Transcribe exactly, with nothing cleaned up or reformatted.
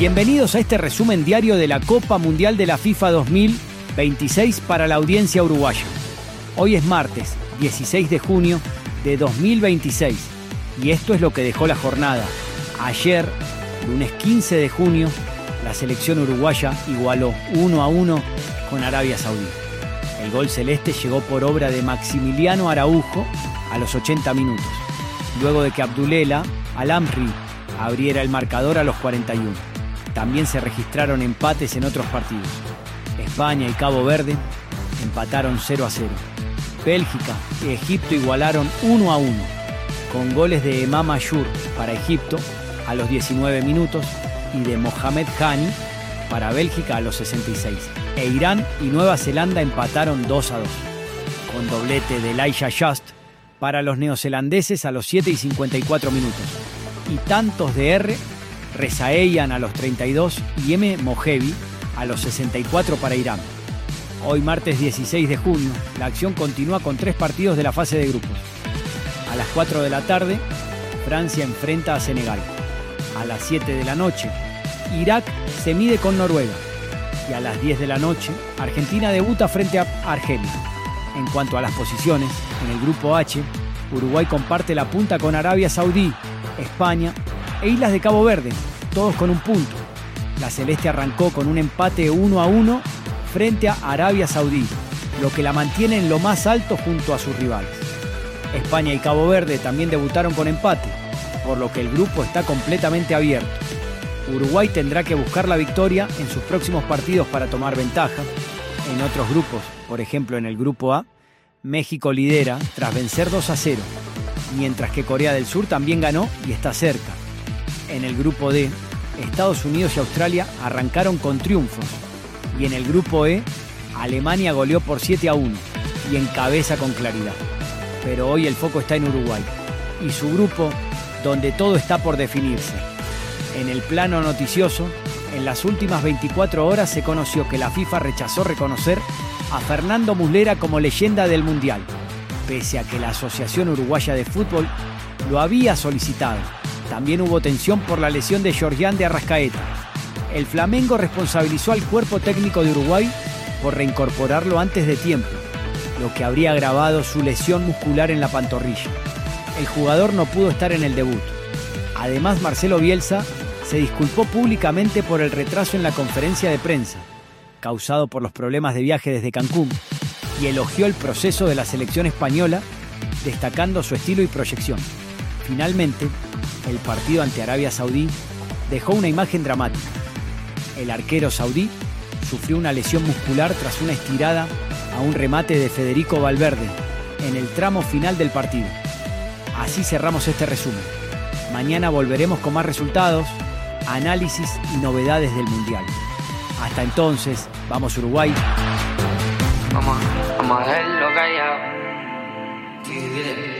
Bienvenidos a este resumen diario de la Copa Mundial de la FIFA dos mil veintiséis para la audiencia uruguaya. Hoy es martes, dieciséis de junio de dos mil veintiséis, y esto es lo que dejó la jornada. Ayer, lunes quince de junio, la selección uruguaya igualó uno a uno con Arabia Saudí. El gol celeste llegó por obra de Maximiliano Araujo a los ochenta minutos, luego de que Abdulela Al-Amri abriera el marcador a los cuarenta y uno. También se registraron empates en otros partidos. España y Cabo Verde empataron cero a cero. Bélgica y Egipto igualaron uno a uno, con goles de Emam Ashur para Egipto a los diecinueve minutos y de Mohamed Hani para Bélgica a los sesenta y seis. E Irán y Nueva Zelanda empataron dos a dos, con doblete de Elijah Just para los neozelandeses a los siete y cincuenta y cuatro minutos. Y tantos de R, Rezaeian a los treinta y dos y M. Mojevi a los sesenta y cuatro para Irán. Hoy martes dieciséis de junio, la acción continúa con tres partidos de la fase de grupos. A las cuatro de la tarde, Francia enfrenta a Senegal. A las siete de la noche, Irak se mide con Noruega. Y a las diez de la noche, Argentina debuta frente a Argelia. En cuanto a las posiciones, en el grupo H, Uruguay comparte la punta con Arabia Saudí, España e Islas de Cabo Verde, todos con un punto. La celeste arrancó con un empate uno a uno frente a Arabia Saudí, lo que la mantiene en lo más alto junto a sus rivales. España y Cabo Verde también debutaron con empate, por lo que el grupo está completamente abierto. Uruguay tendrá que buscar la victoria en sus próximos partidos para tomar ventaja. En otros grupos, por ejemplo en el grupo A, México lidera tras vencer dos a cero, mientras que Corea del Sur también ganó y está cerca. En el grupo D, Estados Unidos y Australia arrancaron con triunfos, y en el grupo E, Alemania goleó por siete a uno y encabeza con claridad. Pero hoy el foco está en Uruguay y su grupo, donde todo está por definirse. En el plano noticioso, en las últimas veinticuatro horas se conoció que la FIFA rechazó reconocer a Fernando Muslera como leyenda del Mundial, pese a que la Asociación Uruguaya de Fútbol lo había solicitado. También hubo tensión por la lesión de Georgián de Arrascaeta. El Flamengo responsabilizó al cuerpo técnico de Uruguay por reincorporarlo antes de tiempo, lo que habría agravado su lesión muscular en la pantorrilla. El jugador no pudo estar en el debut. Además, Marcelo Bielsa se disculpó públicamente por el retraso en la conferencia de prensa, causado por los problemas de viaje desde Cancún, y elogió el proceso de la selección española, destacando su estilo y proyección. Finalmente, el partido ante Arabia Saudí dejó una imagen dramática. El arquero saudí sufrió una lesión muscular tras una estirada a un remate de Federico Valverde en el tramo final del partido. Así cerramos este resumen. Mañana volveremos con más resultados, análisis y novedades del Mundial. Hasta entonces, vamos Uruguay. Vamos, vamos a verlo callado.